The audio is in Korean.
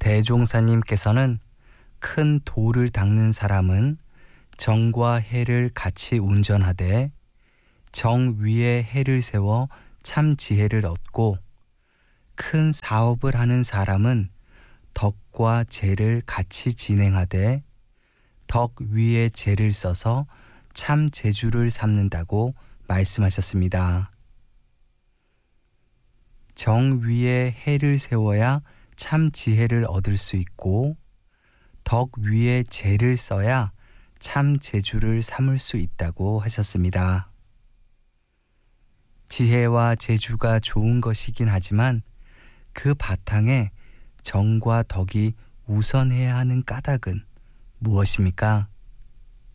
대종사님께서는 큰 돌을 닦는 사람은 정과 해를 같이 운전하되 정 위에 해를 세워 참 지혜를 얻고 큰 사업을 하는 사람은 덕과 재를 같이 진행하되 덕 위에 재를 써서 참 재주를 삼는다고 말씀하셨습니다. 정 위에 해를 세워야 참 지혜를 얻을 수 있고 덕 위에 재를 써야 참 재주를 삼을 수 있다고 하셨습니다. 지혜와 재주가 좋은 것이긴 하지만 그 바탕에 정과 덕이 우선해야 하는 까닭은 무엇입니까?